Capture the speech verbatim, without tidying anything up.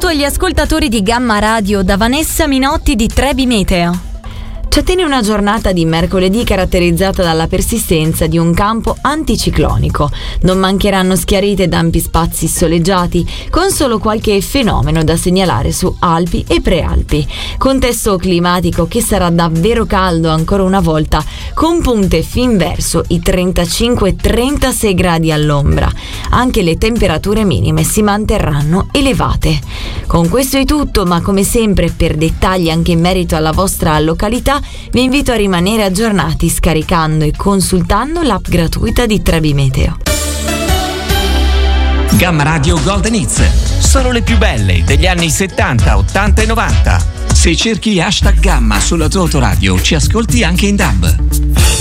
saluto agli ascoltatori di Gamma Radio da Vanessa Minotti di Trebi Meteo. Ci attende una giornata di mercoledì caratterizzata dalla persistenza di un campo anticiclonico. Non mancheranno schiarite ed ampi spazi soleggiati, con solo qualche fenomeno da segnalare su Alpi e Prealpi. Contesto climatico che sarà davvero caldo ancora una volta, con punte fin verso i trentacinque trentasei gradi all'ombra. Anche le temperature minime si manterranno elevate. Con questo è tutto, ma come sempre, per dettagli anche in merito alla vostra località, vi invito a rimanere aggiornati scaricando e consultando l'app gratuita di Trebi Meteo. Gamma Radio Golden Hits, solo le più belle degli anni settanta, ottanta e novanta. Se cerchi hashtag Gamma sulla tua autoradio, ci ascolti anche in D A B.